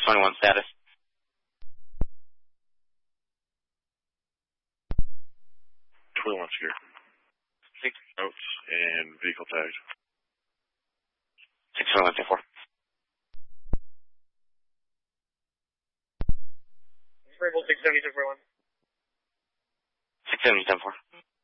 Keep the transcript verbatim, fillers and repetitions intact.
twenty-one status. twenty-one's here. Six. Notes and vehicle tags. six twenty-one, ten four. Verbal six seventy, ten four one. six seventy, ten four.